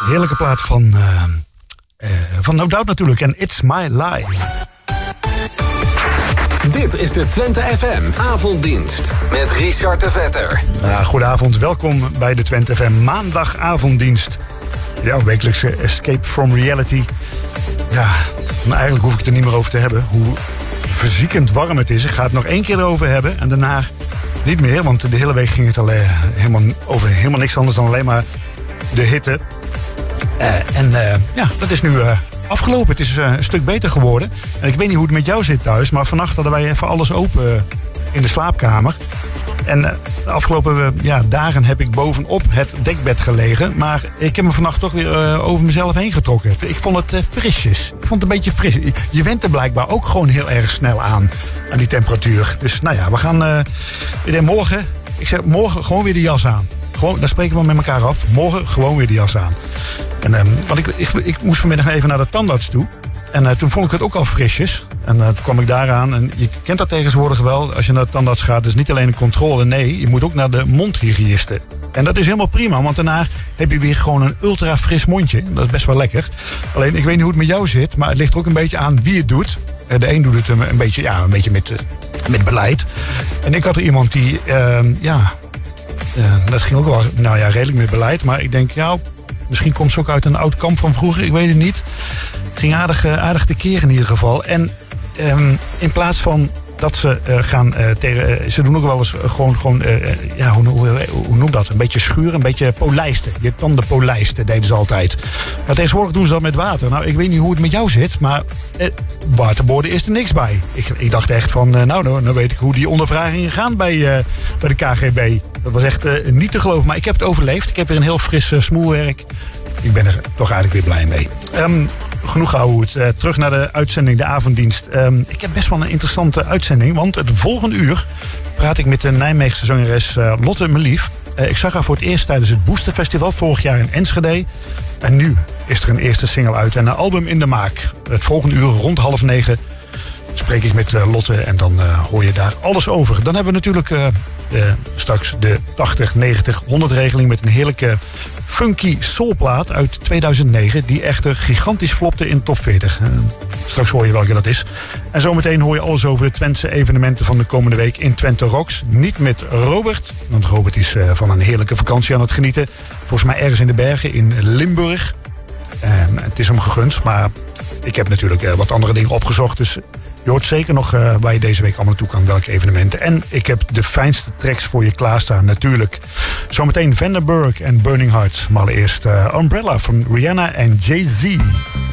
heerlijke plaat van No Doubt natuurlijk. En It's My Life. Dit is de Twente FM avonddienst met Richard de Vetter. Goedenavond, welkom bij de Twente FM maandagavonddienst. Jouw wekelijkse escape from reality. Ja, maar eigenlijk hoef ik het er niet meer over te hebben. Hoe verziekend warm het is. Ik ga het nog 1 keer erover hebben en daarna niet meer. Want de hele week ging het helemaal niks anders dan alleen maar de hitte. Dat is nu afgelopen. Het is een stuk beter geworden. En ik weet niet hoe het met jou zit thuis, maar vannacht hadden wij even alles open in de slaapkamer. En de afgelopen dagen heb ik bovenop het dekbed gelegen. Maar ik heb me vannacht toch weer over mezelf heen getrokken. Ik vond het frisjes. Ik vond het een beetje fris. Je went er blijkbaar ook gewoon heel erg snel aan die temperatuur. Dus we gaan morgen gewoon weer de jas aan. Gewoon, daar spreken we met elkaar af. Morgen gewoon weer de jas aan. Want ik moest vanmiddag even naar de tandarts toe. En toen vond ik het ook al frisjes. En toen kwam ik daaraan. En je kent dat tegenwoordig wel. Als je naar de tandarts gaat, is niet alleen een controle. Nee, je moet ook naar de mondhygiëniste. En dat is helemaal prima. Want daarna heb je weer gewoon een ultra fris mondje. Dat is best wel lekker. Alleen, ik weet niet hoe het met jou zit. Maar het ligt er ook een beetje aan wie het doet. De een doet het een beetje met beleid. En ik had er iemand die... dat ging ook wel redelijk met beleid. Maar ik denk, misschien komt ze ook uit een oud kamp van vroeger. Ik weet het niet. Het ging aardig tekeer in ieder geval. En in plaats van dat ze gaan ze doen ook wel eens hoe noem dat? Een beetje schuren, een beetje polijsten. Je tanden polijsten deden ze altijd. Maar tegenwoordig doen ze dat met water. Nou, ik weet niet hoe het met jou zit, maar waterborden is er niks bij. Ik dacht echt van, dan weet ik hoe die ondervragingen gaan bij de KGB. Dat was echt niet te geloven, maar ik heb het overleefd. Ik heb weer een heel fris smoelwerk. Ik ben er toch eigenlijk weer blij mee. Genoeg gehouden. Terug naar de uitzending, de avonddienst. Ik heb best wel een interessante uitzending. Want het volgende uur praat ik met de Nijmeegse zangeres Lotte Melief. Ik zag haar voor het eerst tijdens het Booster Festival vorig jaar in Enschede. En nu is er een eerste single uit en een album in de maak. Het volgende uur rond 20:30 spreek ik met Lotte en dan hoor je daar alles over. Dan hebben we natuurlijk straks de 80, 90, 100 regeling met een heerlijke funky soulplaat uit 2009... die echter gigantisch flopte in top 40. Straks hoor je welke dat is. En zometeen hoor je alles over de Twentse evenementen van de komende week in Twente Rocks. Niet met Robert, want Robert is van een heerlijke vakantie aan het genieten. Volgens mij ergens in de bergen in Limburg. Het is hem gegund, maar ik heb natuurlijk wat andere dingen opgezocht. Dus je hoort zeker nog waar je deze week allemaal naartoe kan, welke evenementen. En ik heb de fijnste tracks voor je klaarstaan, natuurlijk. Zometeen Vandenberg en Burning Heart. Maar allereerst Umbrella van Rihanna en Jay-Z.